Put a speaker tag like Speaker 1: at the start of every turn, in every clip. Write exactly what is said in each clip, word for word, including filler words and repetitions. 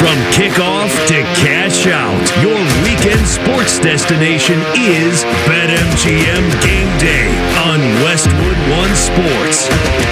Speaker 1: From kickoff to cash out, your weekend sports destination is BetMGM Game Day on Westwood One Sports.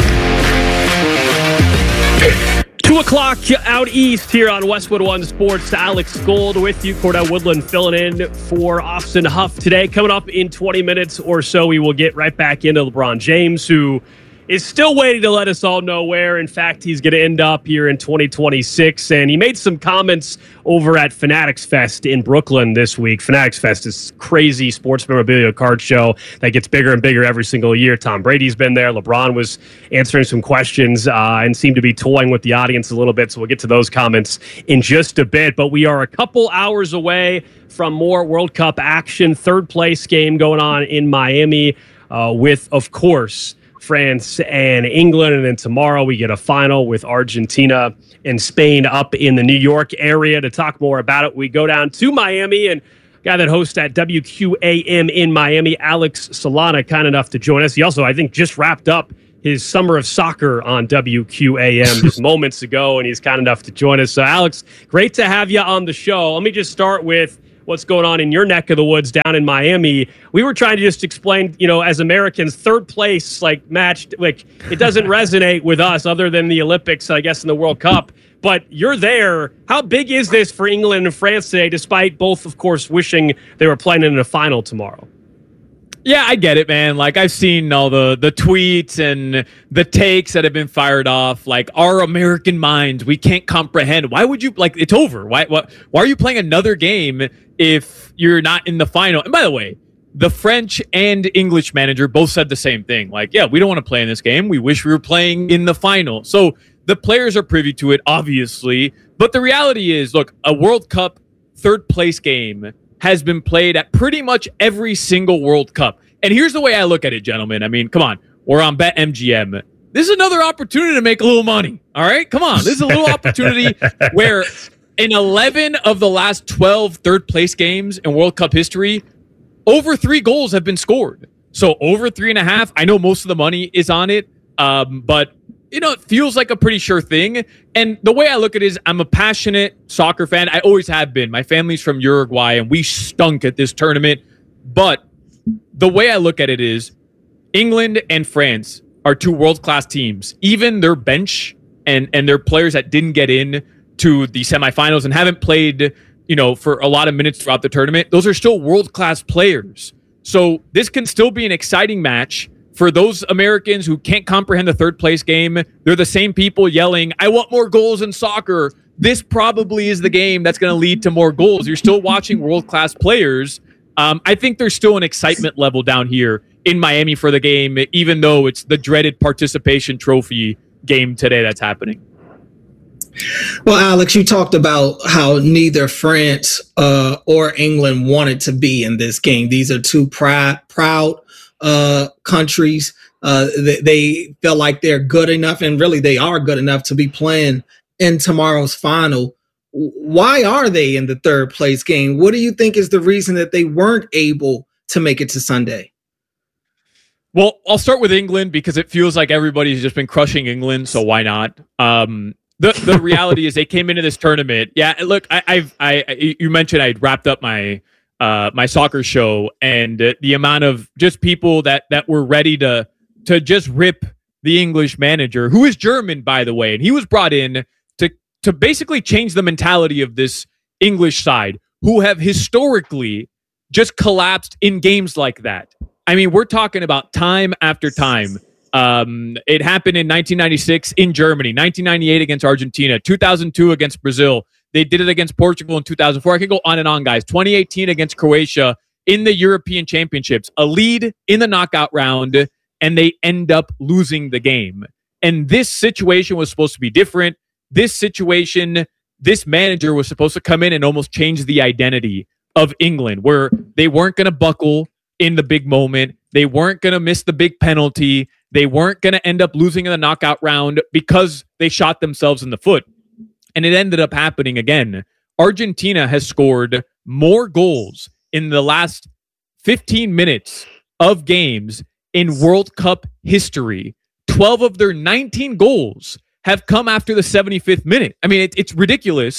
Speaker 2: Two o'clock out east here on Westwood One Sports. Alex Gold with you. Cordell Woodland filling in for Austin Huff today. Coming up in twenty minutes or so, we will get right back into LeBron James, who is still waiting to let us all know where, in fact, he's going to end up here in twenty twenty-six. And he made some comments over at Fanatics Fest in Brooklyn this week. Fanatics Fest is crazy sports memorabilia card show that gets bigger and bigger every single year. Tom Brady's been there. LeBron was answering some questions uh, and seemed to be toying with the audience a little bit. So we'll get to those comments in just a bit. But we are a couple hours away from more World Cup action. Third place game going on in Miami uh, with, of course, France and England, and then tomorrow we get a final with Argentina and Spain up in the New York area. To talk more about it, we go down to Miami, and guy that hosts at W Q A M in Miami, Alex Solana, kind enough to join us. He also, I think, just wrapped up his summer of soccer on W Q A M just moments ago, and he's kind enough to join us. So, Alex, great to have you on the show. Let me just start with what's going on in your neck of the woods down in Miami. We were trying to just explain, you know, as Americans, third place, like, matched, like, it doesn't resonate with us other than the Olympics, I guess, in the World Cup. But you're there. How big is this for England and France today, despite both, of course, wishing they were playing in a final tomorrow?
Speaker 3: Yeah, I get it, man. Like, I've seen all the the tweets and the takes that have been fired off. Like, our American minds, we can't comprehend. Why would you, like, it's over. Why, what, why are you playing another game if you're not in the final? And by the way, the French and English manager both said the same thing. Like, yeah, we don't want to play in this game. We wish we were playing in the final. So the players are privy to it, obviously. But the reality is, look, a World Cup third place game has been played at pretty much every single World Cup. And here's the way I look at it, gentlemen. I mean, come on. We're on BetMGM. This is another opportunity to make a little money. All right? Come on. This is a little opportunity where in eleven of the last twelve third place games in World Cup history, over three goals have been scored. So over three and a half. I know most of the money is on it, um, but you know, it feels like a pretty sure thing. And the way I look at it is I'm a passionate soccer fan. I always have been. My family's from Uruguay, and we stunk at this tournament. But the way I look at it is England and France are two world-class teams. Even their bench and, and their players that didn't get in to the semifinals and haven't played, you know, for a lot of minutes throughout the tournament, those are still world-class players. So this can still be an exciting match. For those Americans who can't comprehend the third place game, they're the same people yelling, I want more goals in soccer. This probably is the game that's going to lead to more goals. You're still watching world-class players. Um, I think there's still an excitement level down here in Miami for the game, even though it's the dreaded participation trophy game today that's happening.
Speaker 4: Well, Alex, you talked about how neither France uh, or England wanted to be in this game. These are two proud, proud uh countries. Uh they, they feel like they're good enough, and really they are good enough to be playing in tomorrow's final. Why are they in the third place game? What do you think is the reason that they weren't able to make it to Sunday?
Speaker 3: Well, I'll start with England because it feels like everybody's just been crushing England, so why not? Um the the reality is they came into this tournament. Yeah, look, I I've I you mentioned I'd wrapped up my Uh, my soccer show, and uh, the amount of just people that that were ready to to just rip the English manager, who is German, by the way, and he was brought in to to basically change the mentality of this English side, who have historically just collapsed in games like that. I mean, we're talking about time after time. Um, it happened in nineteen ninety-six in Germany, nineteen ninety-eight against Argentina, two thousand two against Brazil. They did it against Portugal in two thousand four. I could go on and on, guys. twenty eighteen against Croatia in the European Championships. A lead in the knockout round, and they end up losing the game. And this situation was supposed to be different. This situation, this manager was supposed to come in and almost change the identity of England, where they weren't going to buckle in the big moment. They weren't going to miss the big penalty. They weren't going to end up losing in the knockout round because they shot themselves in the foot. And it ended up happening again. Argentina has scored more goals in the last fifteen minutes of games in World Cup history. twelve of their nineteen goals have come after the seventy-fifth minute. I mean, it, it's ridiculous.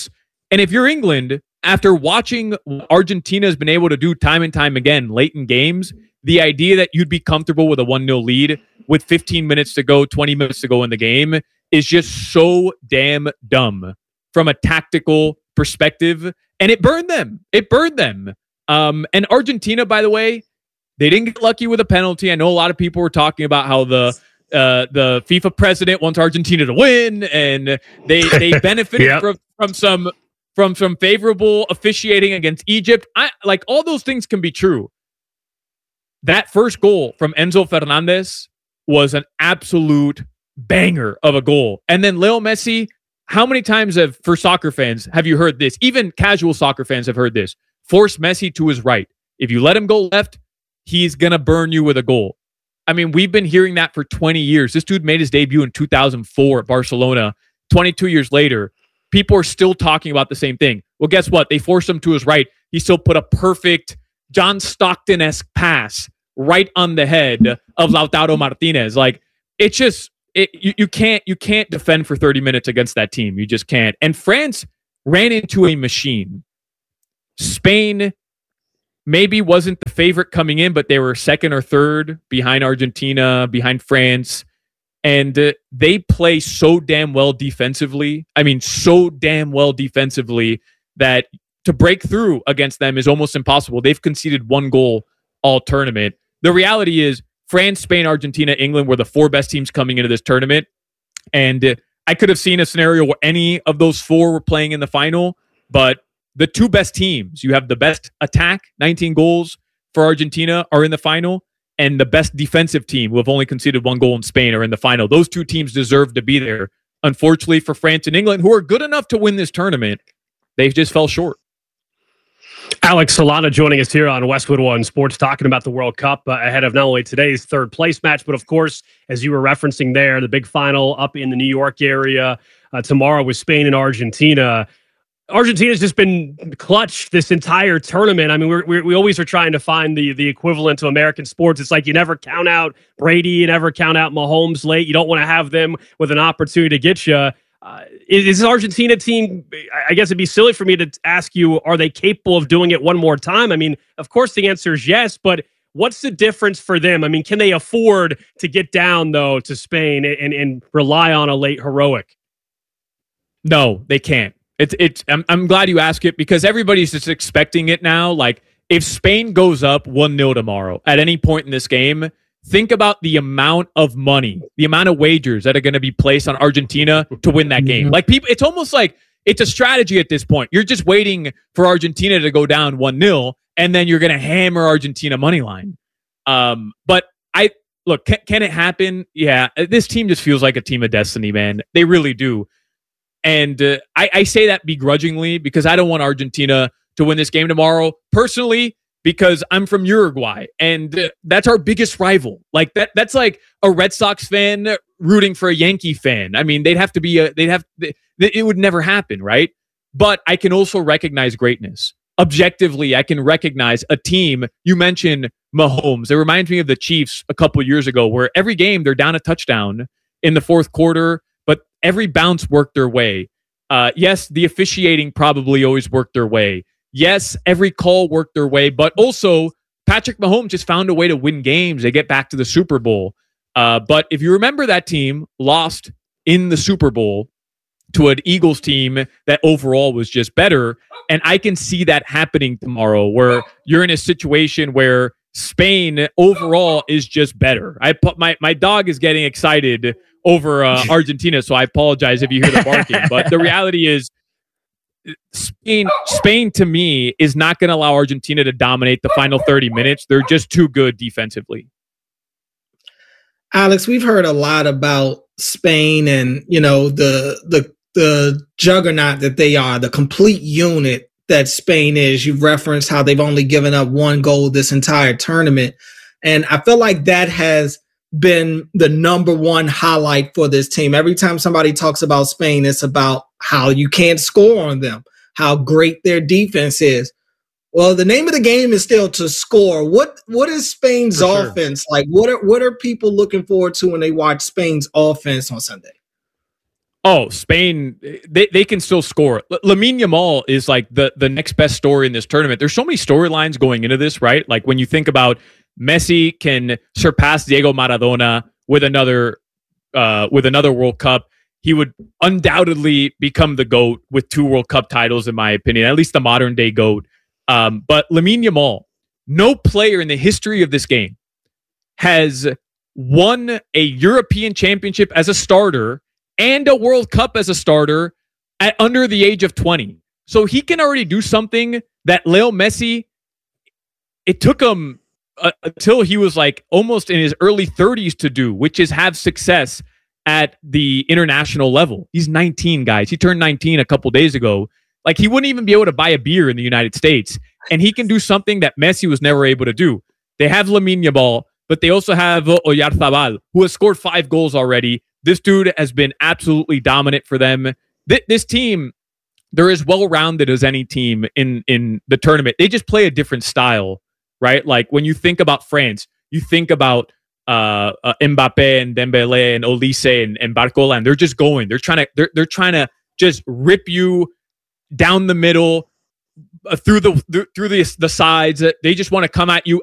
Speaker 3: And if you're England, after watching what Argentina has been able to do time and time again late in games, the idea that you'd be comfortable with a one nil lead with fifteen minutes to go, twenty minutes to go in the game is just so damn dumb from a tactical perspective. And it burned them. It burned them. Um, and Argentina, by the way, they didn't get lucky with a penalty. I know a lot of people were talking about how the uh, the FIFA president wants Argentina to win, and they they benefited yep. from, from some from some favorable officiating against Egypt. I like all those things can be true. That first goal from Enzo Fernandez was an absolute banger of a goal. And then Leo Messi, how many times have, for soccer fans, have you heard this? Even casual soccer fans have heard this. Force Messi to his right. If you let him go left, he's going to burn you with a goal. I mean, we've been hearing that for twenty years. This dude made his debut in two thousand four at Barcelona. twenty-two years later, people are still talking about the same thing. Well, guess what? They forced him to his right. He still put a perfect John Stockton-esque pass right on the head of Lautaro Martinez. Like, it's just, it, you, you can't you can't defend for thirty minutes against that team. You just can't. And France ran into a machine. Spain maybe wasn't the favorite coming in, but they were second or third behind Argentina, behind France. And uh, they play so damn well defensively. I mean, so damn well defensively that to break through against them is almost impossible. They've conceded one goal all tournament. The reality is France, Spain, Argentina, England were the four best teams coming into this tournament. And uh, I could have seen a scenario where any of those four were playing in the final, but the two best teams, you have the best attack, nineteen goals for Argentina, are in the final, and the best defensive team, who have only conceded one goal in Spain, are in the final. Those two teams deserve to be there. Unfortunately for France and England, who are good enough to win this tournament, they just fell short.
Speaker 2: Alex Solana joining us here on Westwood One Sports, talking about the World Cup uh, ahead of not only today's third place match, but of course, as you were referencing there, the big final up in the New York area uh, tomorrow with Spain and Argentina. Argentina's just been clutch this entire tournament. I mean, we're, we're, we always are trying to find the the equivalent to American sports. It's like you never count out Brady, you never count out Mahomes late. You don't want to have them with an opportunity to get you. Uh, is, is this Argentina team, I guess it'd be silly for me to ask you, are they capable of doing it one more time? I mean, of course the answer is yes, but what's the difference for them? I mean, can they afford to get down, though, to Spain and, and rely on a late heroic?
Speaker 3: No, they can't. It's it's. I'm I'm glad you asked it, because everybody's just expecting it now. Like, if Spain goes up one nil tomorrow at any point in this game, think about the amount of money, the amount of wagers that are going to be placed on Argentina to win that game. Like, people, it's almost like it's a strategy at this point. You're just waiting for Argentina to go down one nil, and then you're going to hammer Argentina money line. Um, but I look, can, can it happen? Yeah, this team just feels like a team of destiny, man. They really do. And uh, I, I say that begrudgingly because I don't want Argentina to win this game tomorrow. Personally, because I'm from Uruguay, and uh, that's our biggest rival. Like that, that's like a Red Sox fan rooting for a Yankee fan. I mean, they'd have to be a, they'd have, they, it would never happen, right? But I can also recognize greatness. Objectively, I can recognize a team. You mentioned Mahomes. It reminds me of the Chiefs a couple of years ago, where every game they're down a touchdown in the fourth quarter, but every bounce worked their way. Uh, yes, the officiating probably always worked their way. Yes, every call worked their way, but also Patrick Mahomes just found a way to win games. They get back to the Super Bowl. Uh, but if you remember, that team lost in the Super Bowl to an Eagles team that overall was just better. And I can see that happening tomorrow, where you're in a situation where Spain overall is just better. I put my, my dog is getting excited over uh, Argentina, so I apologize if you hear the barking. But the reality is, Spain, Spain to me is not going to allow Argentina to dominate the final thirty minutes. They're just too good defensively.
Speaker 4: Alex, we've heard a lot about Spain and, you know, the the the juggernaut that they are, the complete unit that Spain is. You've referenced how they've only given up one goal this entire tournament. And I feel like that has been the number one highlight for this team. Every time somebody talks about Spain, it's about how you can't score on them, how great their defense is. Well, the name of the game is still to score. What what is Spain's for offense sure. like? What are what are people looking forward to when they watch Spain's offense on Sunday?
Speaker 3: Oh, Spain, they, they can still score. L- Lamine Yamal is like the, the next best story in this tournament. There's so many storylines going into this, right? Like when you think about Messi can surpass Diego Maradona with another uh, with another World Cup, he would undoubtedly become the GOAT with two World Cup titles, in my opinion, at least the modern day GOAT. Um, but Lamine Yamal, no player in the history of this game has won a European championship as a starter and a World Cup as a starter at under the age of twenty. So he can already do something that Leo Messi, it took him uh, until he was like almost in his early thirties to do, which is have success at the international level. He's nineteen, guys. He turned nineteen a couple days ago. Like he wouldn't even be able to buy a beer in the United States. And he can do something that Messi was never able to do. They have Lamine Yamal, but they also have Oyarzabal, who has scored five goals already. This dude has been absolutely dominant for them. Th- this team, they're as well-rounded as any team in, in the tournament. They just play a different style, right? Like when you think about France, you think about uh, uh, Mbappe and Dembele and Olise and, and Barcola, and they're just going. They're trying to. They're they're trying to just rip you down the middle, uh, through the through the the sides. They just want to come at you